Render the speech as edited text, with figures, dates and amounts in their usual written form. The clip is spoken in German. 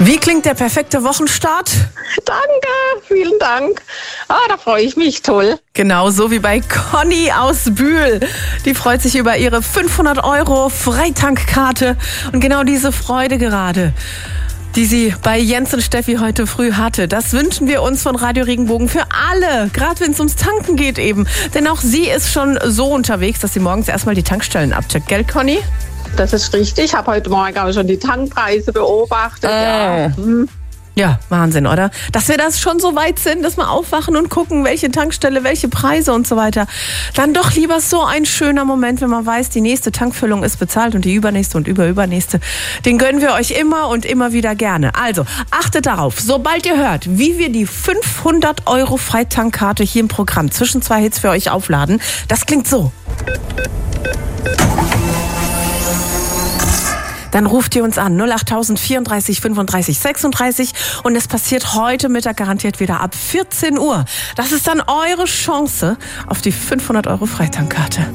Wie klingt der perfekte Wochenstart? Danke, vielen Dank. Da freue ich mich, toll. Genau so wie bei Conny aus Bühl. Die freut sich über ihre 500 € Freitankkarte. Und genau diese Freude gerade, die sie bei Jens und Steffi heute früh hatte, das wünschen wir uns von Radio Regenbogen für alle. Gerade wenn es ums Tanken geht eben. Denn auch sie ist schon so unterwegs, dass sie morgens erstmal die Tankstellen abcheckt. Gell, Conny? Das ist richtig. Ich habe heute Morgen auch schon die Tankpreise beobachtet. Ja, Wahnsinn, oder? Dass wir das schon so weit sind, dass wir aufwachen und gucken, welche Tankstelle, welche Preise und so weiter. Dann doch lieber so ein schöner Moment, wenn man weiß, die nächste Tankfüllung ist bezahlt und die übernächste und übernächste. Den gönnen wir euch immer und immer wieder gerne. Also, achtet darauf, sobald ihr hört, wie wir die 500 € Freitankkarte hier im Programm zwischen zwei Hits für euch aufladen. Das klingt so. Dann ruft ihr uns an 08000 34 35 36 und es passiert heute Mittag garantiert wieder ab 14 Uhr. Das ist dann eure Chance auf die 500 € Freitankkarte.